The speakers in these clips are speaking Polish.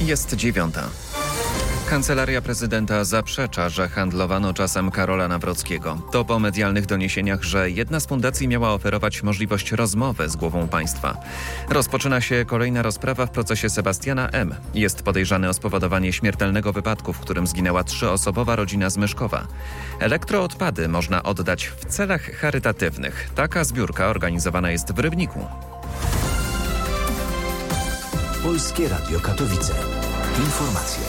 Jest 9. Kancelaria prezydenta zaprzecza, że handlowano czasem Karola Nawrockiego. To po medialnych doniesieniach, że jedna z fundacji miała oferować możliwość rozmowy z głową państwa. Rozpoczyna się kolejna rozprawa w procesie Sebastiana M. Jest podejrzany o spowodowanie śmiertelnego wypadku, w którym zginęła 3-osobowa rodzina z Myszkowa. Elektroodpady można oddać w celach charytatywnych. Taka zbiórka organizowana jest w Rybniku. Polskie Radio Katowice. Informacje.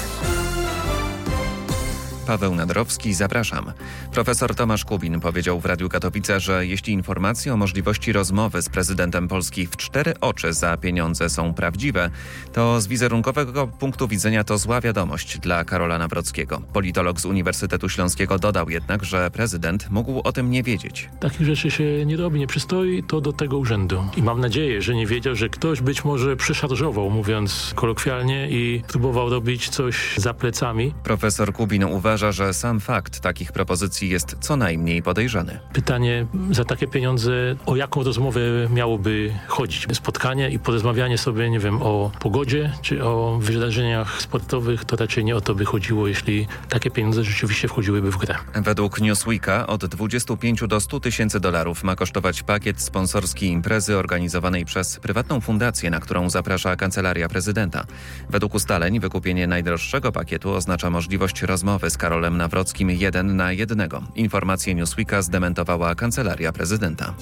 Paweł Nadrowski, zapraszam. Profesor Tomasz Kubin powiedział w Radiu Katowice, że jeśli informacje o możliwości rozmowy z prezydentem Polski w 4 oczy za pieniądze są prawdziwe, to z wizerunkowego punktu widzenia to zła wiadomość dla Karola Nawrockiego. Politolog z Uniwersytetu Śląskiego dodał jednak, że prezydent mógł o tym nie wiedzieć. Takich rzeczy się nie robi, nie przystoi to do tego urzędu. I mam nadzieję, że nie wiedział, że ktoś być może przeszarżował, mówiąc kolokwialnie, i próbował robić coś za plecami. Profesor Kubin uważa, że sam fakt takich propozycji jest co najmniej podejrzany. Pytanie za takie pieniądze, o jaką rozmowę miałoby chodzić? Spotkanie i porozmawianie sobie, nie wiem, o pogodzie czy o wydarzeniach sportowych, to raczej nie o to by chodziło, jeśli takie pieniądze rzeczywiście wchodziłyby w grę. Według Newsweeka od 25 do 100 tysięcy dolarów ma kosztować pakiet sponsorski imprezy organizowanej przez prywatną fundację, na którą zaprasza Kancelaria Prezydenta. Według ustaleń wykupienie najdroższego pakietu oznacza możliwość rozmowy z Karolem Nawrockim 1 na 1. Informację Newsweeka zdementowała Kancelaria Prezydenta.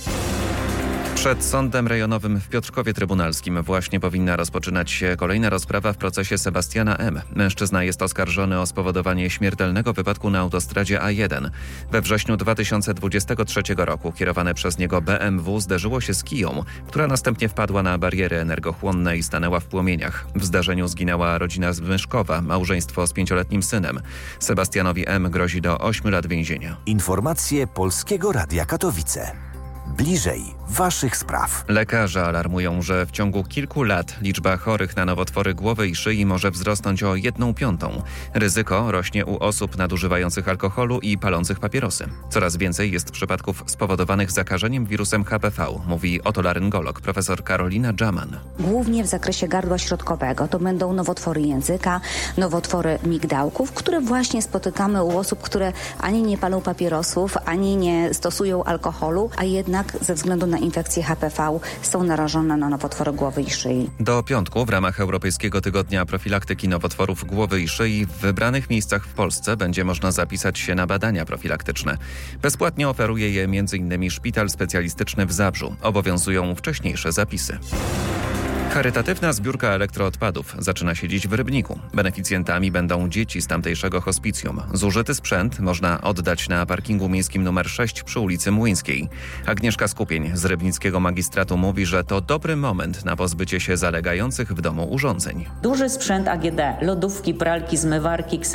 Przed Sądem Rejonowym w Piotrkowie Trybunalskim właśnie powinna rozpoczynać się kolejna rozprawa w procesie Sebastiana M. Mężczyzna jest oskarżony o spowodowanie śmiertelnego wypadku na autostradzie A1. We wrześniu 2023 roku kierowane przez niego BMW zderzyło się z kiją, która następnie wpadła na bariery energochłonne i stanęła w płomieniach. W zdarzeniu zginęła rodzina z Myszkowa, małżeństwo z 5-letnim synem. Sebastianowi M. grozi do 8 lat więzienia. Informacje Polskiego Radia Katowice. Bliżej waszych spraw. Lekarze alarmują, że w ciągu kilku lat liczba chorych na nowotwory głowy i szyi może wzrosnąć o 1/5. Ryzyko rośnie u osób nadużywających alkoholu i palących papierosy. Coraz więcej jest przypadków spowodowanych zakażeniem wirusem HPV, mówi otolaryngolog profesor Karolina Dżaman. Głównie w zakresie gardła środkowego to będą nowotwory języka, nowotwory migdałków, które właśnie spotykamy u osób, które ani nie palą papierosów, ani nie stosują alkoholu, a jednak ze względu na infekcję HPV są narażone na nowotwory głowy i szyi. Do piątku w ramach Europejskiego Tygodnia Profilaktyki Nowotworów Głowy i Szyi w wybranych miejscach w Polsce będzie można zapisać się na badania profilaktyczne. Bezpłatnie oferuje je m.in. Szpital Specjalistyczny w Zabrzu. Obowiązują wcześniejsze zapisy. Charytatywna zbiórka elektroodpadów zaczyna się dziś w Rybniku. Beneficjentami będą dzieci z tamtejszego hospicjum. Zużyty sprzęt można oddać na parkingu miejskim nr 6 przy ulicy Młyńskiej. Agnieszka Skupień z rybnickiego magistratu mówi, że to dobry moment na pozbycie się zalegających w domu urządzeń. Duży sprzęt AGD, lodówki, pralki, zmywarki,